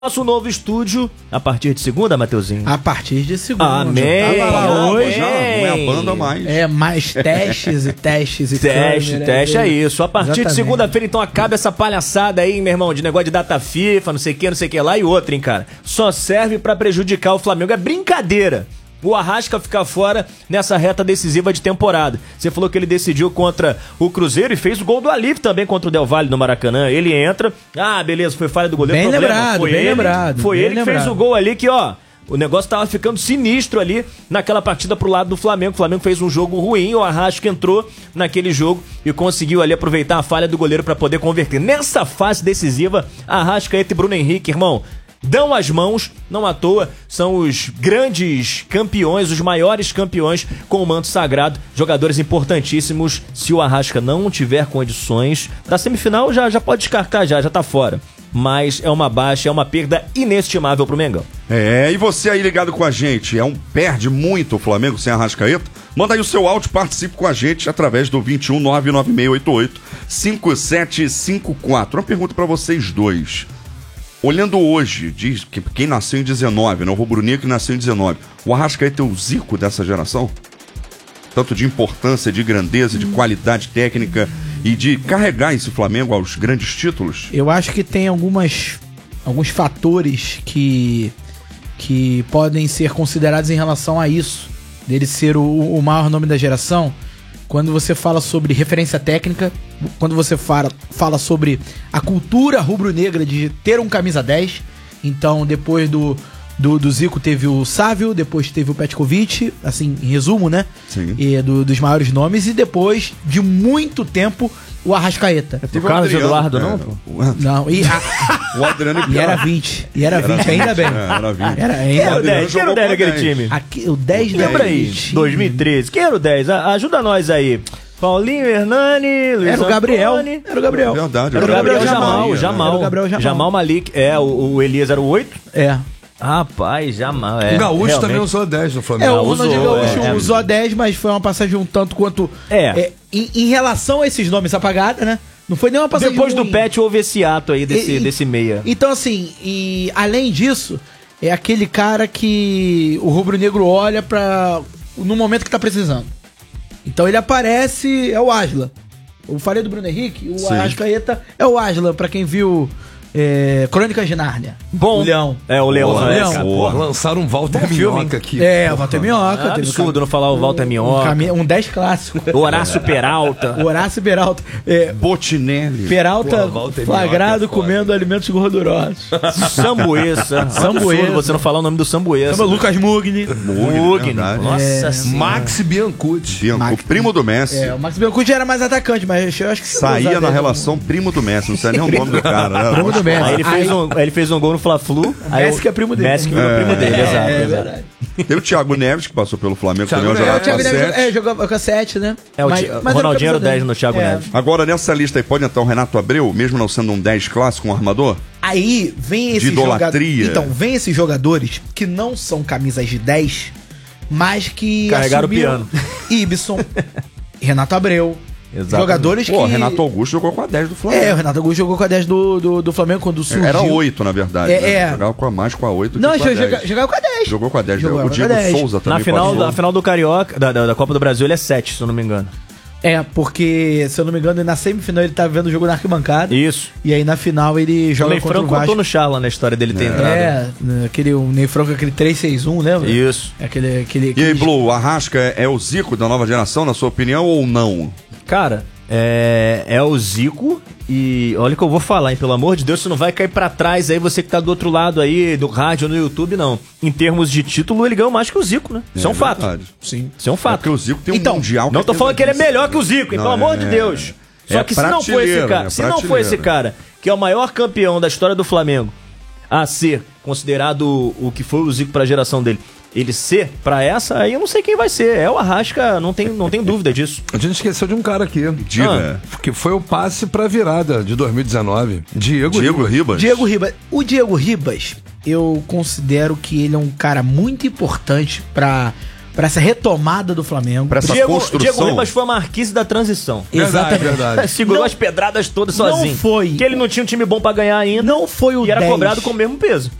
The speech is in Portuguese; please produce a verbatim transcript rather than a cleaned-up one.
Nosso novo estúdio, a partir de segunda, Mateuzinho? A partir de segunda. Amém! Tava hoje já, não é a banda mais. É, mais testes e testes e Teste, câmera, teste, é é isso. A partir Exatamente. de segunda-feira, então, acaba essa palhaçada aí, meu irmão, de negócio de data FIFA, não sei o que, não sei o que lá, e outra, hein, cara. Só serve pra prejudicar o Flamengo. É brincadeira o Arrasca ficar fora nessa reta decisiva de temporada. Você falou que ele decidiu contra o Cruzeiro e fez o gol do Alif também contra o Del Valle no Maracanã. Ele entra, ah, beleza, foi falha do goleiro. Bem problema. lembrado, foi bem ele, lembrado. Foi bem ele lembrado. que fez o gol ali que, ó, o negócio tava ficando sinistro ali naquela partida pro lado do Flamengo. O Flamengo fez um jogo ruim, o Arrasca entrou naquele jogo e conseguiu ali aproveitar a falha do goleiro pra poder converter. Nessa fase decisiva, Arrascaeta e Bruno Henrique, irmão, dão as mãos, não à toa, são os grandes campeões, os maiores campeões com o manto sagrado, jogadores importantíssimos. Se o Arrasca não tiver condições, da semifinal já, já pode descartar, já, já tá fora. Mas é uma baixa, é uma perda inestimável pro Mengão. É, e você aí ligado com a gente, é um perde muito o Flamengo sem Arrascaeta? Manda aí o seu áudio, participe com a gente através do vinte e um, nove nove seis oito oito, cinco sete cinco quatro. Uma pergunta pra vocês dois. Olhando hoje, diz que quem nasceu em dezenove, né? O rubro-negro que nasceu em dezenove. O Arrascaeta é o Zico dessa geração? Tanto de importância, de grandeza, de qualidade técnica e de carregar esse Flamengo aos grandes títulos? Eu acho que tem algumas, alguns fatores que, que podem ser considerados em relação a isso, dele ser o, o maior nome da geração. Quando você fala sobre referência técnica, quando você fala, fala sobre a cultura rubro-negra de ter um camisa dez. Então, depois do, do, do Zico teve o Sávio, depois teve o Petkovic, assim, em resumo, né? Sim. E do, dos maiores nomes. E depois de muito tempo, o Arrascaeta. O Carlos Eduardo, não, pô? Não, e, a, O Adriano e era vinte. E era vinte, ainda bem. É, era vinte. Era Quem era o ainda bem. dez? Quem era o dez naquele time? Aqui, o dez da Lembra aí, dois mil e treze. Quem era o dez? A- Ajuda nós aí. Paulinho, Hernani, Luiz Era o Gabriel. Antônio. Era o Gabriel. Verdade. Era o Gabriel Jamal, Jamal, Jamal. Era o Gabriel Jamal. Jamal Malik. É, o, o Elias era o oito? É. Rapaz, Jamal, é. O Gaúcho realmente. também usou dez no É, Flamengo. o Ah, usou, Ronaldinho Gaúcho é, é. usou dez, mas foi uma passagem um tanto quanto... É. em, em relação a esses nomes apagada, né? Não foi nenhuma passagem Depois do ruim. Pet houve esse ato aí desse, E- e- desse meia. Então, assim, e além disso, é aquele cara que o rubro-negro olha pra... no momento que tá precisando. Então ele aparece, é o Aslan. Eu falei do Bruno Henrique, o Sim. Arrascaeta é o Aslan, pra quem viu é, Crônicas de Nárnia. Bom. O Leão. É, o Leão. Boa, né, Leão. cara? Porra, lançaram um Walter Bom filme, Minhoca aqui. É, o Walter Minhoca. É teve absurdo o não falar o Walter um, Minhoca. cami- um dez clássico. O Horácio Peralta. O Horácio Peralta. É, Botinelli. Peralta Porra, Walter flagrado Minhoca é foda. comendo alimentos gordurosos. Sambuesa. Sambuesa. Absurdo você não falar o nome do Sambuesa. Chama Lucas Mugni. Mugni. verdade. Nossa É. senhora. Max Biancucci. Bianco, Max- o primo do Messi. É, o Max Biancucci era mais atacante, mas eu acho que... Saía na relação primo do Messi. Não sei nem o nome do cara, né? Primo do Messi. Aí ele fez, Aí- um, aí ele fez um gol no Fla-Flu. aí Messi o- que é primo dele. Messi que virou É. primo dele, É, exato. é exato. verdade. Tem o Thiago Neves, que passou pelo Flamengo Thiago também, Neves. jogava Thiago com a Neves, sete. é, jogava com a sete, né? É, o Mas- Ti- mas o Ronaldinho era o camisa dez no Thiago É. Neves. Agora, nessa lista aí, pode entrar o Renato Abreu, mesmo não sendo um dez clássico, um armador? Aí vem esses idolatria. jogadores. Então, vem esses jogadores que não são camisas de dez, mas que. Carregaram o assumiram Ibson, Renato Abreu. Exatamente. Jogadores Pô, que. Renato Augusto jogou com a dez do Flamengo. É, o Renato Augusto jogou com a dez do, do, do Flamengo quando surgiu. Era oito, na verdade. É, né? é. Jogava com a mais com a oito Não, que com a joga- dez. jogava com a dez. Jogou com a dez. Jogou o com a Diego dez. Souza também. Na final, pode da, jogar. final do Carioca, da, da, da Copa do Brasil, ele é sete, se eu não me engano. É, porque, se eu não me engano, na semifinal ele tava vendo o jogo na arquibancada. Isso. E aí na final ele O joga Ney contra o Franco Vasco. contou no Charla na história dele ter entrado. É, aquele, o Ney Franco, aquele três seis um, lembra? Isso. Aquele, aquele, E aí, aquele- Blue, o Arrasca é, é o Zico da nova geração, na sua opinião, ou não? Cara, é, é o Zico e olha o que eu vou falar, hein? Pelo amor de Deus, você não vai cair pra trás aí, você que tá do outro lado aí, do rádio, no YouTube, não. Em termos de título, ele ganhou mais que o Zico, né? Isso é um fato. verdade. Sim. Isso é um É fato. porque o Zico tem um Então, mundial. Não tô falando que ele é melhor que o Zico, hein? Não, Pelo amor é- de Deus. é Só que se não for esse prateleira, cara, né? se não for Prateleira. esse cara, que é o maior campeão da história do Flamengo, a ser considerado o, o que foi o Zico pra geração dele, ele ser pra essa, aí eu não sei quem vai ser. É o Arrasca, não tem, não tem dúvida disso. A gente esqueceu de um cara aqui. Diga. Que foi o passe pra virada de dois mil e dezenove. Diego, Diego Ribas. Ribas. Diego Ribas. O Diego Ribas, eu considero que ele é um cara muito importante para pra essa retomada do Flamengo. Pra essa Diego, construção. Diego Ribas foi a marquise da transição. Exatamente. verdade. Segurou Não- as pedradas todas não sozinho. foi. Que ele não tinha um time bom pra ganhar ainda. Não foi o E era dez. cobrado com o mesmo peso.